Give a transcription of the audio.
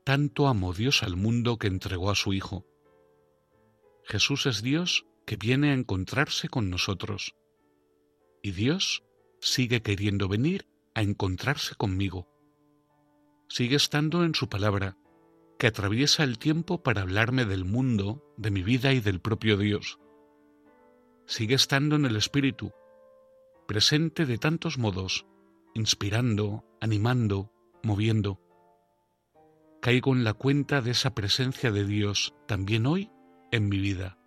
Tanto amó Dios al mundo que entregó a su Hijo. Jesús es Dios que viene a encontrarse con nosotros. Y Dios sigue queriendo venir a encontrarse conmigo. Sigue estando en su palabra, que atraviesa el tiempo para hablarme del mundo, de mi vida y del propio Dios. Sigue estando en el Espíritu, presente de tantos modos, inspirando, animando, moviendo. Caigo en la cuenta de esa presencia de Dios también hoy en mi vida.